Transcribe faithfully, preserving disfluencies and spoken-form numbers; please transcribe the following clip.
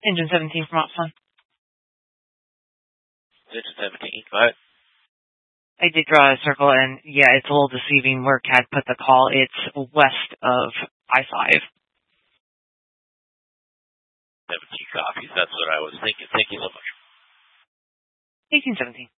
Engine seventeen from Opson. Engine seventeen, go ahead. I did draw a circle, and yeah, it's a little deceiving where C A D put the call. It's west of I five. seventeen copies, that's what I was thinking. Thank you so much. eighteen seventeen.